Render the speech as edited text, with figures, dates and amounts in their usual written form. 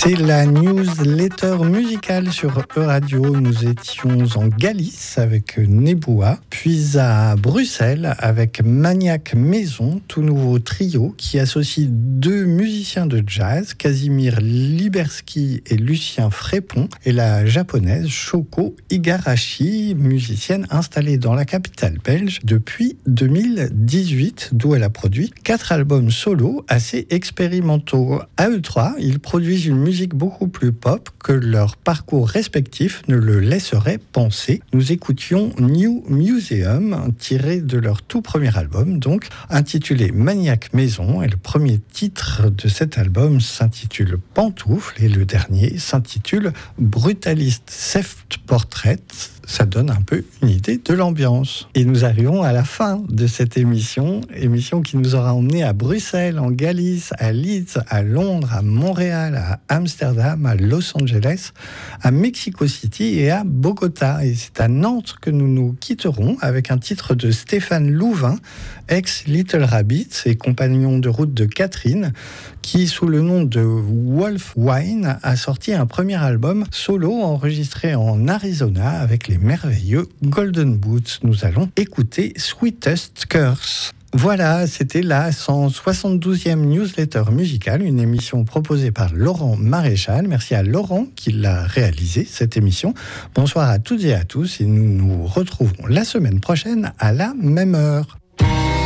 C'est la newsletter musicale sur E-Radio. Nous étions en Galice avec Neboa, puis à Bruxelles avec Maniac Maison, tout nouveau trio qui associe deux musiciens de jazz, Casimir Liberski et Lucien Frépon, et la japonaise Shoko Igarashi, musicienne installée dans la capitale belge depuis 2018, d'où elle a produit 4 albums solo assez expérimentaux. À eux trois, ils produisent une musique beaucoup plus pop que leur parcours respectif ne le laisserait penser. Nous écoutions New Museum, tiré de leur tout premier album, donc intitulé Maniac Maison, et le premier titre de cet album s'intitule Pantoufle et le dernier s'intitule Brutalist Self-Portrait. Ça donne un peu une idée de l'ambiance. Et nous arrivons à la fin de cette émission qui nous aura emmenés à Bruxelles, en Galice, à Leeds, à Londres, à Montréal, à Amsterdam, à Los Angeles, à Mexico City et à Bogota. Et c'est à Nantes que nous nous quitterons avec un titre de Stéphane Louvain, ex-Little Rabbits et compagnon de route de Catherine, qui, sous le nom de Wolf Wine, a sorti un premier album solo enregistré en Arizona avec les merveilleux Golden Boots. Nous allons écouter Sweetest Curse. Voilà, c'était la 172e newsletter musicale, une émission proposée par Laurent Maréchal. Merci à Laurent qui l'a réalisé, cette émission. Bonsoir à toutes et à tous et nous nous retrouvons la semaine prochaine à la même heure.